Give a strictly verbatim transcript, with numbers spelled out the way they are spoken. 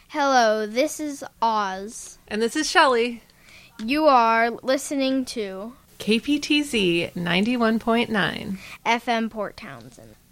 Hello, this is Oz. And this is Shelley. You are listening to K P T Z ninety-one point nine F M Port Townsend.